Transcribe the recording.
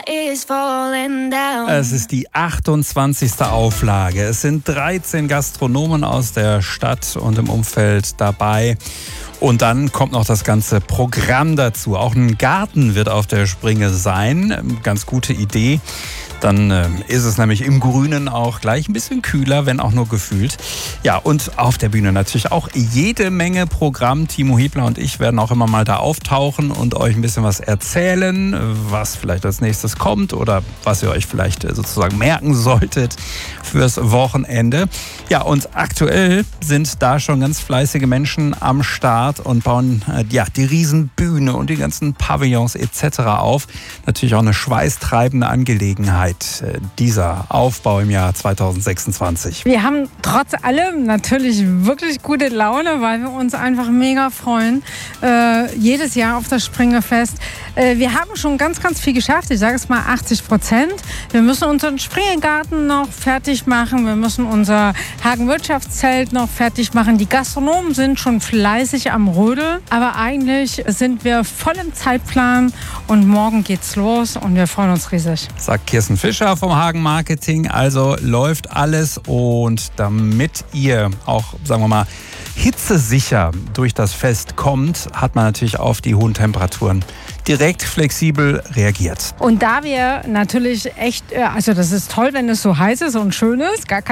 is falling down. Es ist die 28. Auflage. Es sind 13 Gastronomen aus der Stadt und im Umfeld dabei. Und dann kommt noch das ganze Programm dazu. Auch ein Garten wird auf der Springe sein. Ganz gute Idee. Dann ist es nämlich im Grünen auch gleich ein bisschen kühler, wenn auch nur gefühlt. Ja, und auf der Bühne natürlich auch jede Menge Programm. Timo Hebler und ich werden auch immer mal da auftauchen und euch ein bisschen was erzählen, was vielleicht als nächstes kommt oder was ihr euch vielleicht sozusagen merken solltet fürs Wochenende. Ja, und aktuell sind da schon ganz fleißige Menschen am Start und bauen die Riesenbühne und die ganzen Pavillons etc. auf. Natürlich auch eine schweißtreibende Angelegenheit, dieser Aufbau im Jahr 2026. Wir haben trotz allem natürlich wirklich gute Laune, weil wir uns einfach mega freuen. Jedes Jahr auf das Springefest. Wir haben schon ganz, ganz viel geschafft. Ich sage es mal 80%. Wir müssen unseren Springegarten noch fertig machen. Wir müssen unser Hagenwirtschaftszelt noch fertig machen. Die Gastronomen sind schon fleißig am Rödeln. Aber eigentlich sind wir voll im Zeitplan und morgen geht's los und wir freuen uns riesig. Sagt Kirsten Fischer vom Hagen Marketing. Also läuft alles, und damit ihr auch, sagen wir mal, hitzesicher durch das Fest kommt, hat man natürlich auf die hohen Temperaturen direkt flexibel reagiert. Und da wir natürlich echt, also das ist toll, wenn es so heiß ist und schön ist, gar